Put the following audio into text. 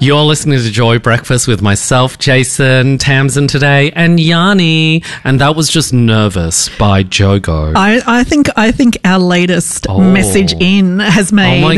You're listening to Joy Breakfast with myself, Jason, Tamsin today, and Yanni. And that was just Nervous by Jogo. I think our latest message in has made